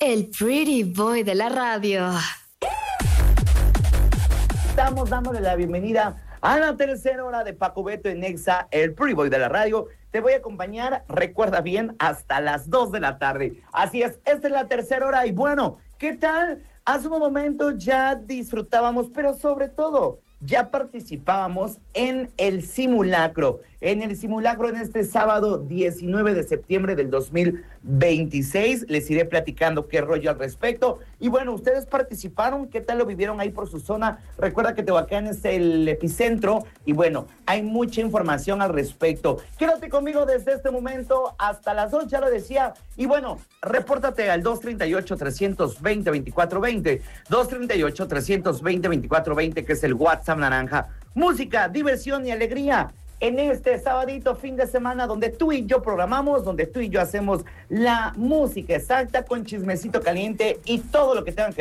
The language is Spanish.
El pretty boy de la radio. Estamos dándole la bienvenida a la tercera hora de Paco Beto en Exa, el pretty boy de la radio. Te voy a acompañar, recuerda bien, hasta las 2 de la tarde. Así es, esta es la tercera hora y bueno, ¿qué tal? Hace un momento ya disfrutábamos, pero sobre todo ya participábamos en el simulacro en este sábado 19 de septiembre del 2026. Les iré platicando qué rollo al respecto. Y bueno, ustedes participaron, ¿qué tal lo vivieron ahí por su zona? Recuerda que Tehuacán es el epicentro y bueno, hay mucha información al respecto. Quédate conmigo desde este momento hasta las 2, ya lo decía. Y bueno, repórtate al 238-320-2420, 238-320-2420, que es el WhatsApp naranja. Música, diversión y alegría en este sabadito fin de semana donde tú y yo programamos, donde tú y yo hacemos la música exacta con chismecito caliente y todo lo que tengan que